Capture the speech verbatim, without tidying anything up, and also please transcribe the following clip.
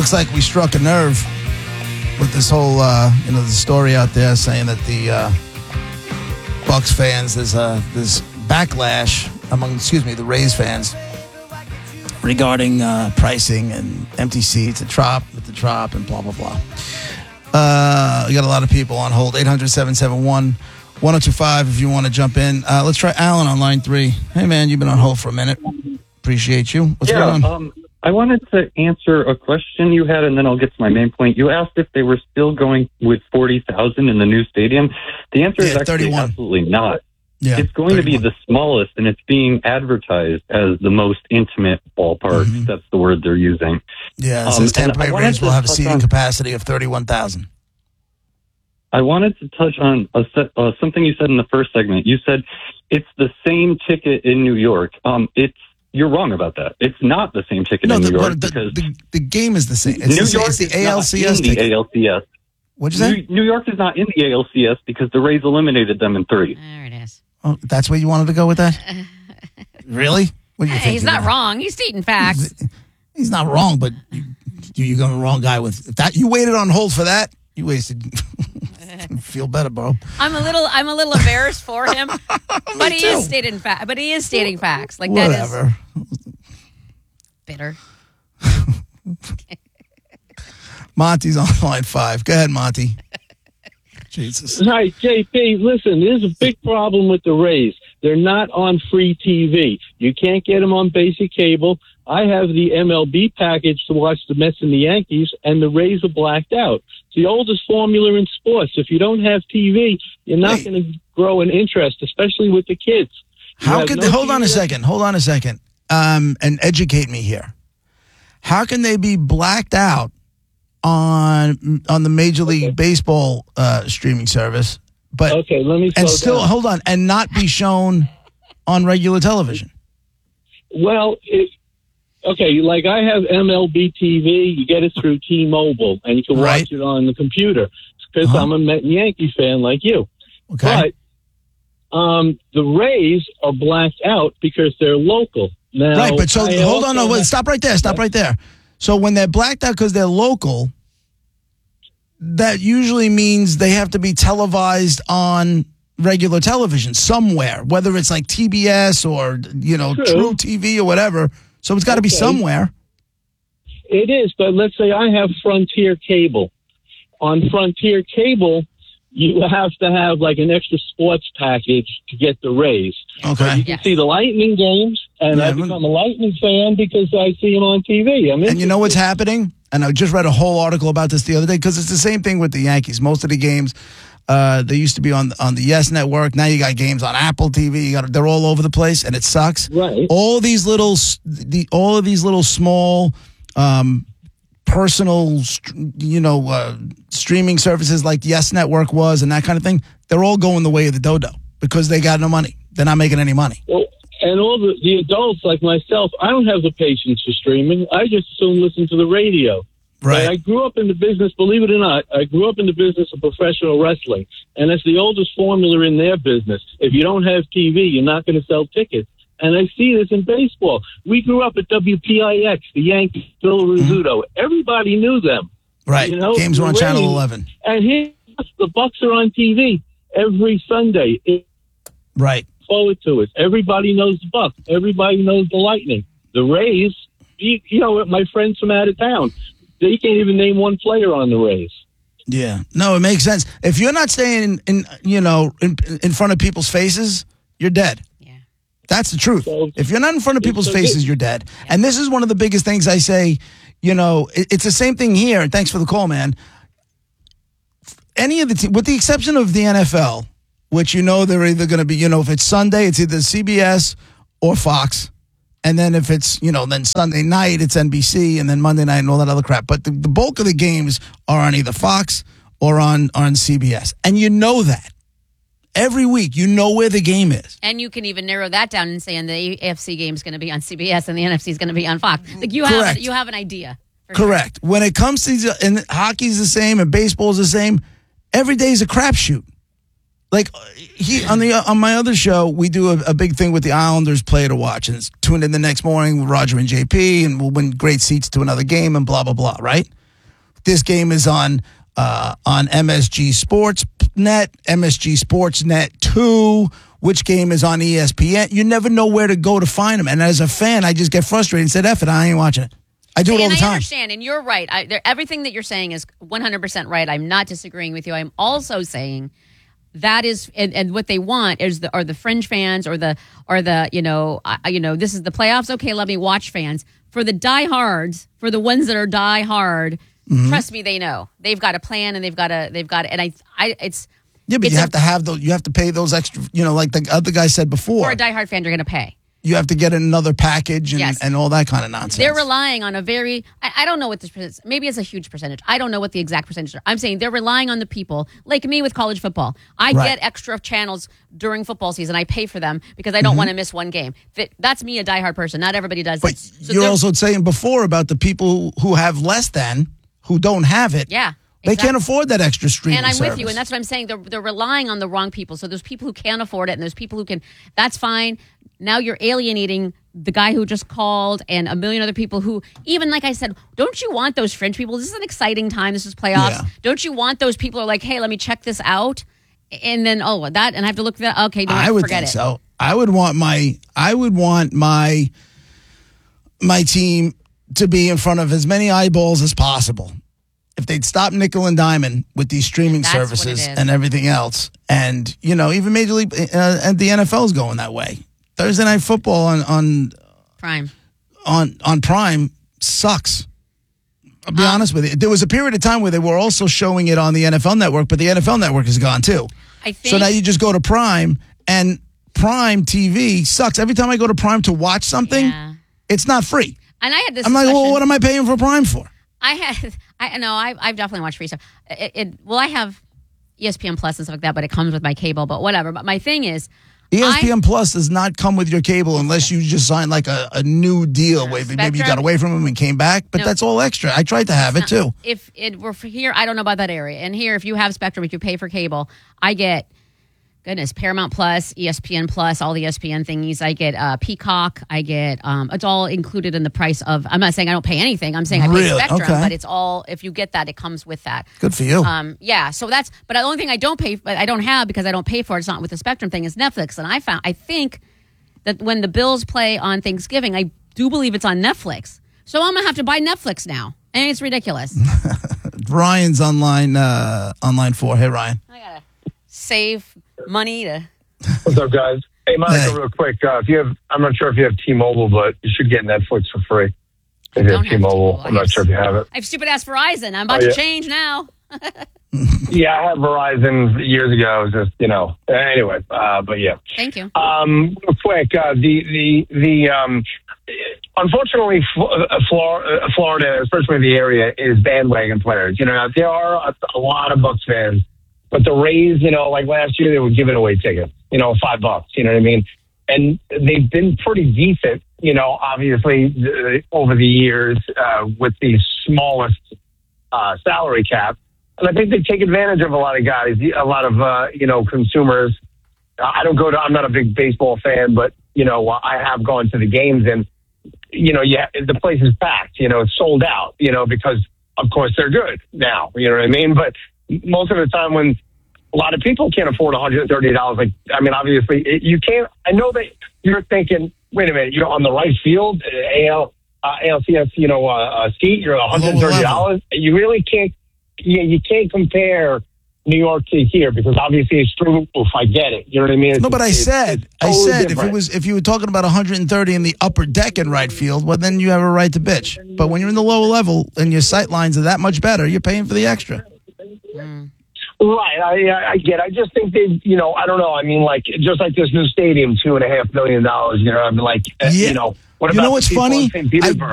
looks like we struck a nerve with this whole, uh, you know, the story out there saying that the uh, Bucks fans, there's uh, this backlash among, excuse me, the Rays fans regarding uh, pricing and empty seats at Trop, with the Trop, and blah, blah, blah. Uh, we got a lot of people on hold. eight hundred, seven seven one, one oh two five if you want to jump in. Uh, let's try Alan on line three. Hey, man, you've been on hold for a minute. Appreciate you. What's yeah, going on? Um, I wanted to answer a question you had, and then I'll get to my main point. You asked if they were still going with forty thousand in the new stadium. The answer Yeah, is actually thirty-one. absolutely not. Yeah, it's going thirty-one. to be the smallest, and it's being advertised as the most intimate ballpark. Mm-hmm. That's the word they're using. Yeah, it Um, says and Tampa Bay I wanted Rays to will have a touch seating on- capacity of thirty-one thousand. I wanted to touch on a set, uh, something you said in the first segment. You said it's the same ticket in New York. Um, it's You're wrong about that. It's not the same ticket No, in the, New York but the, because the, the game is the same. It's New the, same- York it's the is A L C S not in ticket. the A L C S. What'd you say? New, New York is not in the A L C S because the Rays eliminated them in three. There it is. Oh, that's where you wanted to go with that? Really? What do you Hey, think? he's not wrong. He's stating facts. He's not wrong, but you, you're going the wrong guy with if that. You waited on hold for that. You wasted. Feel better, bro. I'm a little, I'm a little embarrassed for him, but he too. is stating fa- But he is stating facts. Like Whatever. that is bitter. Monty's on line five. Go ahead, Monty. Jesus. Hi, J P. Listen, there's a big problem with the Rays. They're not on free T V. You can't get them on basic cable. I have the M L B package to watch the Mets and the Yankees, and the Rays are blacked out. It's the oldest formula in sports. If you don't have T V, you're not Wait. going to grow an interest, especially with the kids. You How have could no they, hold on a T V. second? Hold on a second. Um, and educate me here. How can they be blacked out on on the Major League Okay. Baseball uh, streaming service, but Okay, let me slow and still down. hold on and not be shown on regular television? Well, it, okay, like I have M L B T V. You get it through T-Mobile, and you can Right. watch it on the computer because Uh-huh. I'm a Met and Yankee fan like you. Okay. But um, the Rays are blacked out because they're local. Now, Right, but so I hold on, also no, wait, have- stop right there, stop right there. So when they're blacked out because they're local, that usually means they have to be televised on regular television somewhere, whether it's like T B S or, you know, True. True T V or whatever. So it's got to be Okay. somewhere. It is, but let's say I have Frontier Cable. On Frontier Cable, you have to have like an extra sports package to get the Rays. Okay. You can see the Lightning games, and Yeah, I've but- become a Lightning fan because I see them on T V. I'm And you know what's interested. happening? And I just read a whole article about this the other day because it's the same thing with the Yankees. Most of the games, uh, they used to be on on the Yes Network. Now you got games on Apple T V. You got they're all over the place, and it sucks. Right. All these little, s- the all of these little small, um, personal, st- you know, uh, streaming services like Yes Network was, and that kind of thing. They're all going the way of the dodo because they got no money. They're not making any money. Well, and all the, the adults like myself, I don't have the patience for streaming. I just assume listen to the radio. Right. But I grew up in the business, believe it or not, I grew up in the business of professional wrestling. And it's the oldest formula in their business. If you don't have T V, you're not going to sell tickets. And I see this in baseball. We grew up at W P I X, the Yankees, Phil Rizzuto. Everybody knew them. Right. You know, Games were on the Channel Rays- eleven. And here, the Bucks are on T V every Sunday. It, Right. forward to it. Everybody knows the Bucks. Everybody knows the Lightning. The Rays, you, you know, my friends from out of town, they can't even name one player on the Rays. Yeah. No, it makes sense. If you're not staying in, in you know, in, in front of people's faces, you're dead. Yeah. That's the truth. So- If you're not in front of people's so faces, this- you're dead. And this is one of the biggest things I say, you know, it, it's the same thing here. And thanks for the call, man. Any of the, te- with the exception of the N F L, which you know they're either going to be, you know, if it's Sunday, it's either C B S or Fox. And then if it's, you know, then Sunday night, it's N B C, and then Monday night and all that other crap. But the, the bulk of the games are on either Fox or on, on C B S. And you know that. Every week, you know where the game is. And you can even narrow that down and say, and the A F C game is going to be on C B S and the N F C is going to be on Fox. Like you Correct. have, you have an idea. for sure. Correct. When it comes to, and hockey's the same and baseball's the same, every day is a crapshoot. Like he on the on my other show, we do a, a big thing with the Islanders player to watch, and it's tuned in the next morning with Roger and J P, and we'll win great seats to another game, and blah blah blah. Right? This game is on uh, on M S G Sports Net, M S G Sports Net two. Which game is on E S P N? You never know where to go to find them. And as a fan, I just get frustrated and said, "F it, I ain't watching it." I do it all and the I time. understand, and you're right. I, there, everything that you're saying is one hundred percent right. I'm not disagreeing with you. I'm also saying that is, and, and what they want is the are the fringe fans or the or the you know uh, you know this is the playoffs. Okay, let me watch fans. For the diehards, for the ones that are die hard, mm-hmm. trust me, they know they've got a plan and they've got a they've got and I I it's yeah, but it's you a, have to have those. You have to pay those extra. You know, like the other guy said before. For a diehard fan, you're going to pay. You have to get another package and, yes. and all that kind of nonsense. They're relying on a very, I, I don't know what this percentage, maybe it's a huge percentage. I don't know what the exact percentage are. I'm saying they're relying on the people, like me with college football. I right. get extra channels during football season. I pay for them because I don't mm-hmm. want to miss one game. That, that's me, a diehard person. Not everybody does but that. So you're also saying before about the people who have less than, who don't have it. Yeah. They exactly. can't afford that extra streaming And I'm service. with you, and that's what I'm saying. They're, they're relying on the wrong people. So there's people who can't afford it, and there's people who can. That's fine. Now you're alienating the guy who just called and a million other people who, even like I said, don't you want those fringe people? This is an exciting time. This is playoffs. Yeah. Don't you want those people who are like, hey, let me check this out? And then, oh, that, and I have to look for that. Okay, no, I would forget think it. so. I would want my, I would want my, my team to be in front of as many eyeballs as possible. If they'd stop nickel and diamond with these streaming That's services and everything else, and you know, even Major League uh, and the N F L is going that way. Thursday Night Football on on Prime on on Prime sucks. I'll be um, honest with you. There was a period of time where they were also showing it on the N F L Network, but the N F L Network is gone too. I think so now you just go to Prime, and Prime T V sucks. Every time I go to Prime to watch something, yeah. it's not free. And I had this. I'm like, well, what am I paying for Prime for? I had, I know, I, I've definitely watched free stuff. It, it, well, I have E S P N Plus and stuff like that, but it comes with my cable. But whatever. But my thing is, E S P N I, Plus does not come with your cable unless you just sign like a, a new deal. Where maybe you got away from them and came back, but no, that's all extra. I tried to have it too. If it were for here, I don't know about that area. And here, if you have Spectrum, if you pay for cable, I get. Goodness, Paramount Plus, E S P N Plus, all the E S P N thingies. I get uh, Peacock. I get, um, it's all included in the price of, I'm not saying I don't pay anything. I'm saying I pay really? Spectrum, okay. but it's all, if you get that, it comes with that. Good for you. Um, yeah, so that's, but the only thing I don't pay, but I don't have because I don't pay for it, it's not with the Spectrum thing, is Netflix. And I found, I think that when the Bills play on Thanksgiving, I do believe it's on Netflix. So I'm going to have to buy Netflix now. And it's ridiculous. Ryan's online, uh, online four. Hey, Ryan. I got to save money to... What's up, guys? Hey, Monica, hey. real quick. Uh, if you have, I'm not sure if you have T-Mobile, but you should get Netflix for free. If you have T-Mobile, I'm not sure if you have it. I have stupid ass Verizon. I'm about oh, yeah. to change now. Yeah, I had Verizon years ago. It was just, you know, anyway, uh, but yeah. Thank you. Um, real quick, uh, the, the, the, um, unfortunately, Florida, Florida, especially the area, is bandwagon players. You know, there are a, a lot of Bucks fans, but the Rays, you know, like last year, they were giving away tickets, you know, five bucks, you know what I mean? And they've been pretty decent, you know, obviously uh, over the years uh, with the smallest uh, salary cap. And I think they take advantage of a lot of guys, a lot of, uh, you know, consumers. I don't go to, I'm not a big baseball fan, but, you know, I have gone to the games and, you know, yeah, the place is packed, you know, it's sold out, you know, because of course they're good now, you know what I mean? But most of the time when a lot of people can't afford one hundred thirty dollars, like, I mean, obviously it, you can't, I know that you're thinking, wait a minute, you're on the right field, A L, uh, A L C S, you know, uh, uh, seat, you're one hundred thirty dollars. You really can't, you, you can't compare New York to here because obviously it's true. If I get it, you know what I mean? It's, no, but I it's, said, it's totally I said, different. if it was, if you were talking about one hundred thirty in the upper deck in right field, well, then you have a right to bitch. But when you're in the lower level and your sight lines are that much better, you're paying for the extra. Mm. Right, I, I I get. I just think they, you know, I don't know. I mean, like just like this new stadium, two and a half million dollars. You know, I mean, like, uh, Yeah. you know, what You about know what's the people funny? in Saint Petersburg?